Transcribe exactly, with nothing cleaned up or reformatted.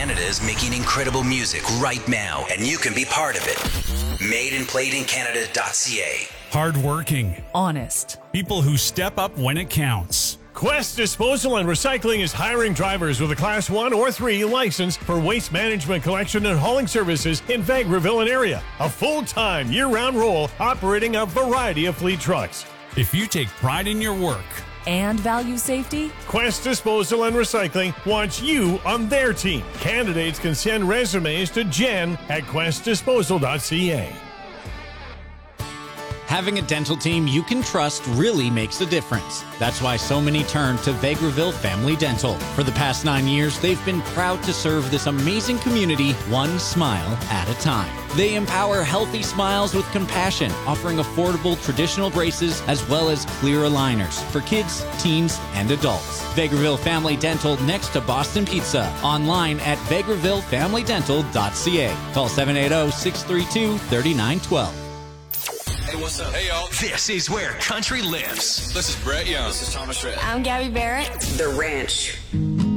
Canada is making incredible music right now, and you can be part of it. made and played in canada dot c a. Hardworking. Honest. People who step up when it counts. Quest Disposal and Recycling is hiring drivers with a Class one or three license for waste management, collection, and hauling services in Vegreville and area. A full-time, year-round role operating a variety of fleet trucks. If you take pride in your work and value safety, Quest Disposal and Recycling wants you on their team. Candidates can send resumes to Jen at quest disposal dot c a. Having a dental team you can trust really makes a difference. That's why so many turn to Vegreville Family Dental. For the past nine years, they've been proud to serve this amazing community one smile at a time. They empower healthy smiles with compassion, offering affordable traditional braces as well as clear aligners for kids, teens, and adults. Vegreville Family Dental next to Boston Pizza. Online at vegreville family dental dot c a. Call seven eight zero, six three two, three nine one two. Hey, what's up? Hey, y'all. This is where country lives. This is Brett Young. This is Thomas Rhett. I'm Gabby Barrett. The Ranch.